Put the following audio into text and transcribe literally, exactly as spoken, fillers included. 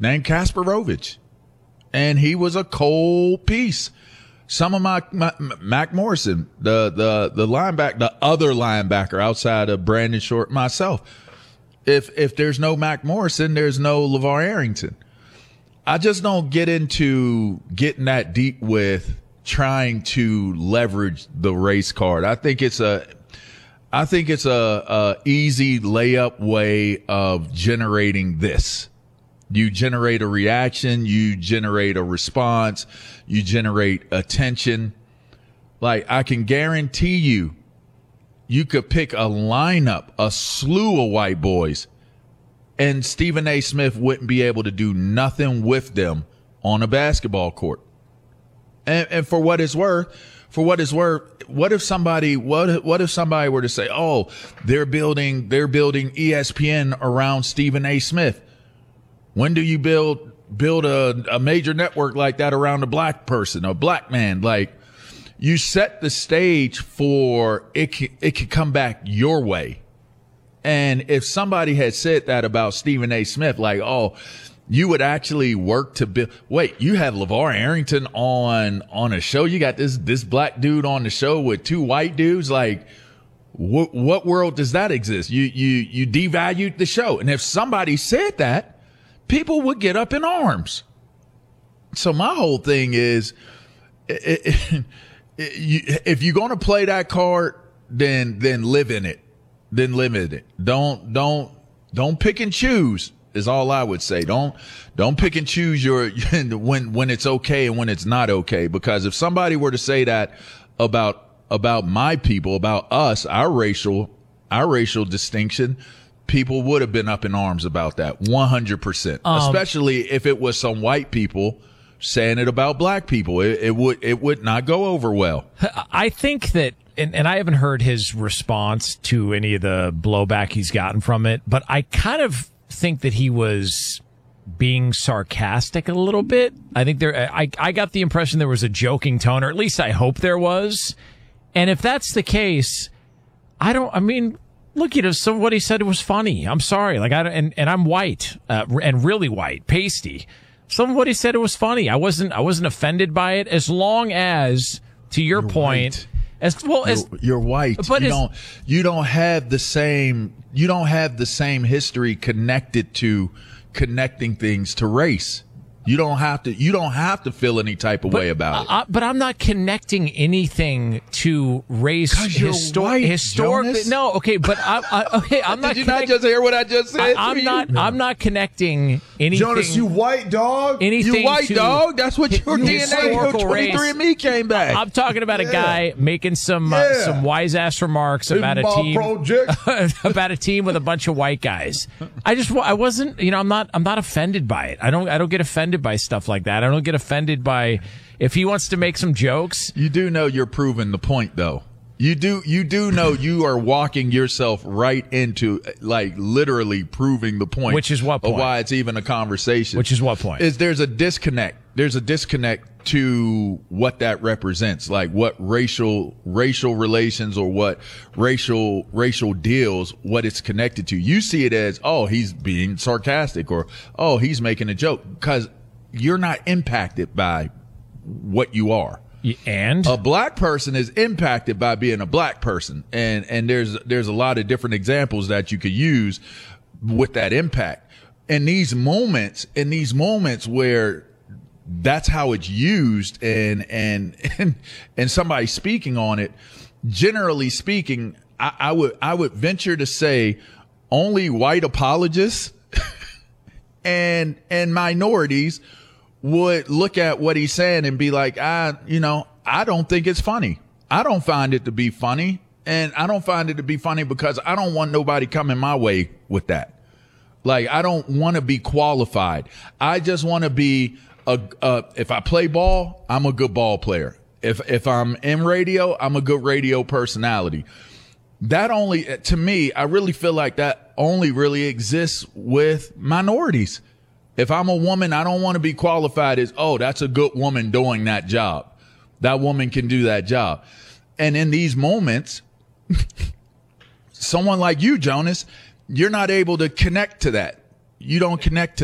named Kasparovich, and he was a cold piece. Some of my, my Mac Morrison, the the the linebacker, the other linebacker outside of Brandon Short, myself. If if there's no Mac Morrison, there's no LeVar Arrington. I just don't get into getting that deep with trying to leverage the race card. I think it's a, I think it's a, a easy layup way of generating this. You generate a reaction, you generate a response, you generate attention. Like, I can guarantee you, you could pick a lineup, a slew of white boys, and Stephen A. Smith wouldn't be able to do nothing with them on a basketball court. And, and for what it's worth, for what it's worth, what if somebody, what if, what if somebody were to say, oh, they're building, they're building E S P N around Stephen A. Smith. When do you build, build a, a major network like that around a black person, a black man? Like, you set the stage for it, can, it could come back your way. And if somebody had said that about Stephen A. Smith, like, oh, you would actually work to build. Wait, you have LeVar Arrington on, on a show. You got this, this black dude on the show with two white dudes. Like, wh- what world does that exist? You, you, you devalued the show. And if somebody said that, people would get up in arms. So my whole thing is, it, it, it, you, if you're going to play that card, then, then live in it. Then live in it. Don't, don't, don't pick and choose is all I would say. Don't, don't pick and choose your, when, when it's okay and when it's not okay. Because if somebody were to say that about, about my people, about us, our racial, our racial distinction, people would have been up in arms about that one hundred percent, um, especially if it was some white people saying it about black people. It, it would, it would not go over well. I think that, and, and I haven't heard his response to any of the blowback he's gotten from it, but I kind of think that he was being sarcastic a little bit. I think there, I, I got the impression there was a joking tone, or at least I hope there was. And if that's the case, I don't, I mean, look, you know, somebody said it was funny. I'm sorry. Like, I don't, and, and I'm white, uh, and really white, pasty. Somebody said it was funny. I wasn't, I wasn't offended by it, as long as, to your You're point, white. as well as you're, you're white. But you as, don't, you don't have the same, you don't have the same history connected to connecting things to race. You don't have to, you don't have to feel any type of but, way about it. Uh, but I'm not connecting anything to race. 'Cause you're histo- white, historically. Jonas. No, okay, but I, I, okay, I'm not. Did you connect- not just hear what I just said? I, I'm to not. you? I'm not connecting anything. Jonas, you white dog. Anything You white to dog. That's what your D N A, your historical twenty-three race. and me came back. I'm talking about a Yeah. guy making some uh, Yeah. some wise ass remarks about a Pinball team project. about a team with a bunch of white guys. I just I wasn't, you know, I'm not I'm not offended by it. I don't I don't get offended by stuff like that. I don't get offended by if he wants to make some jokes. You do know you're proving the point, though. You do, you do know you are walking yourself right into, like, literally proving the point. Which is what point? Of why it's even a conversation. Which is what point? Is there's a disconnect. There's a disconnect to what that represents, like what racial, racial relations or what racial, racial deals, what it's connected to. You see it as, oh, he's being sarcastic, or, oh, he's making a joke, because you're not impacted by what you are. And a black person is impacted by being a black person. And, and there's, there's a lot of different examples that you could use with that impact. In these moments, in these moments where that's how it's used and, and, and, and somebody speaking on it, generally speaking, I, I would, I would venture to say only white apologists and, and minorities would look at what he's saying and be like, I, you know, I don't think it's funny. I don't find it to be funny. And I don't find it to be funny because I don't want nobody coming my way with that. Like, I don't want to be qualified. I just want to be a, uh, if I play ball, I'm a good ball player. If, if I'm in radio, I'm a good radio personality. That only, to me, I really feel like that only really exists with minorities. If I'm a woman, I don't want to be qualified as, oh, that's a good woman doing that job. That woman can do that job. And in these moments, someone like you, Jonas, you're not able to connect to that. You don't connect to